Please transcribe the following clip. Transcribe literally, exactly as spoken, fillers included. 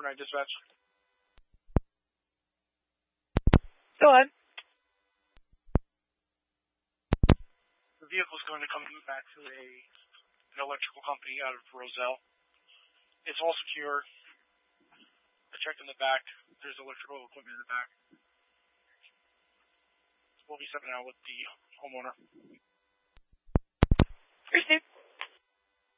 nine dispatch. Go ahead. The vehicle is going to come back to a an electrical company out of Roselle. It's all secure. I checked in the back. There's electrical equipment in the back. We'll be stepping out with the homeowner. Received.